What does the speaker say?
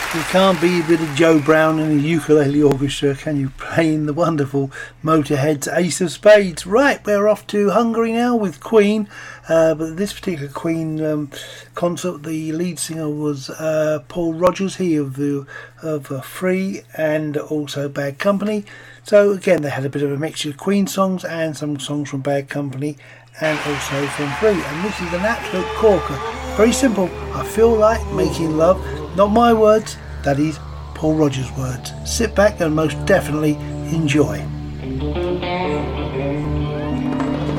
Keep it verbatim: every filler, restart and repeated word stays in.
You can't beat a bit of Joe Brown and the Ukulele Orchestra, can you? Playing the wonderful Motorhead's Ace of Spades. Right, we're off to Hungary now with Queen. Uh, but this particular Queen um, concert, the lead singer was uh, Paul Rodgers, he of the of uh, Free and also Bad Company. So again, they had a bit of a mixture of Queen songs and some songs from Bad Company and also from Free. And this is an absolute corker. Very simple. I feel like making love. Not my words, that is Paul Rodgers' words. Sit back and most definitely enjoy.